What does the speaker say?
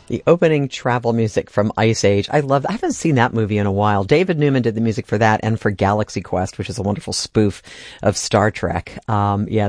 The opening travel music from Ice Age. I haven't seen that movie in a while. David Newman did the music for that and for Galaxy Quest, which is a wonderful spoof of Star Trek. Yeah,